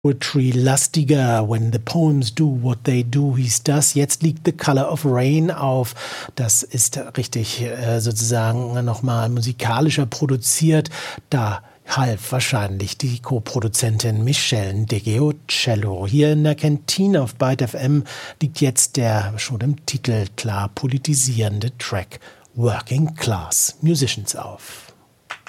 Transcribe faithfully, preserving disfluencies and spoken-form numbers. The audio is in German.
Poetry-lastiger. When the poems do what they do, hieß das. Jetzt liegt The Color of Rain auf. Das ist richtig äh, sozusagen nochmal musikalischer produziert. Da half wahrscheinlich die Co-Produzentin Michelle DeGeocello. Hier in der Kantine auf Byte F M liegt jetzt der schon im Titel klar politisierende Track Working Class Musicians auf.